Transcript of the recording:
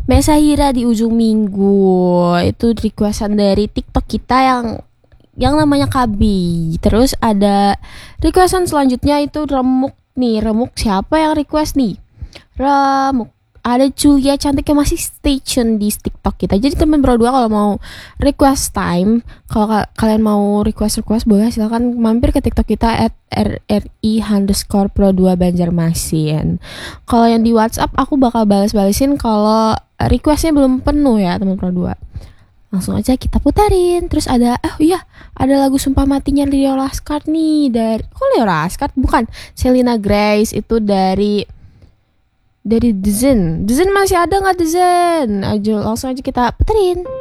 Mesahira di ujung minggu. Itu requestan dari TikTok kita yang namanya Kabi. Terus ada requestan selanjutnya itu Remuk nih. Remuk siapa yang request nih? Remuk. Ada Julia cantik yang masih stay tune di TikTok kita. Jadi teman berdua kalau mau request time, kalau kalian mau request boleh silakan mampir ke TikTok kita @rri_pro2 Banjarmasin. Kalau yang di WhatsApp aku bakal balesin kalau requestnya belum penuh ya teman berdua. Langsung aja kita putarin. Terus ada ada lagu Sumpah Matinya Leo Laskar nih Leo Laskar? Bukan, Selena Grace itu dari The Zen. The Zen masih ada nggak The Zen? Ayo langsung aja kita puterin.